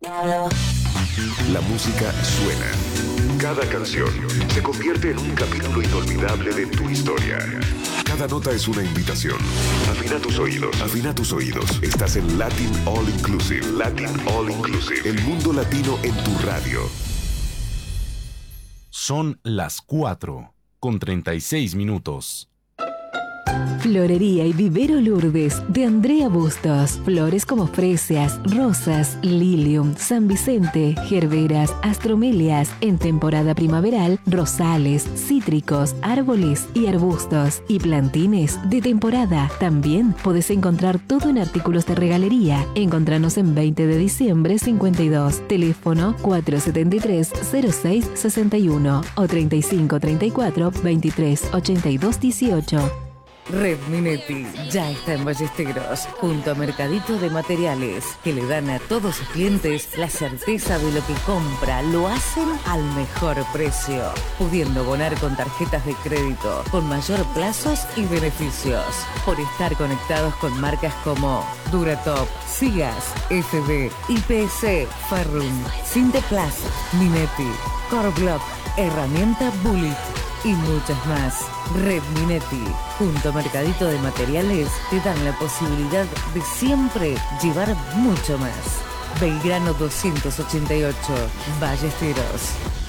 La música suena. Cada canción se convierte en un capítulo inolvidable de tu historia. Cada nota es una invitación. Afina tus oídos. Afina tus oídos. Estás en Latin All Inclusive. Latin All Inclusive. El mundo latino en tu radio. Son las 4:36. Florería y Vivero Lourdes de Andrea Bustos. Flores como fresias, rosas, lilium, San Vicente, gerberas, astromelias. En temporada primaveral, rosales, cítricos, árboles y arbustos. Y plantines de temporada. También podés encontrar todo en artículos de regalería. Encontranos en 20 de diciembre 52. Teléfono 473-0661 o 3534-238218. Red Minetti ya está en Ballesteros, junto a Mercadito de Materiales, que le dan a todos sus clientes la certeza de lo que compra, lo hacen al mejor precio, pudiendo abonar con tarjetas de crédito, con mayor plazos y beneficios, por estar conectados con marcas como Duratop, Sigas, FB, IPS, Ferrum, Sinteplas, Minetti, Corblock, Herramienta Bullet y muchas más. Red Minetti, junto a Mercadito de Materiales, te dan la posibilidad de siempre llevar mucho más. Belgrano 288, Ballesteros.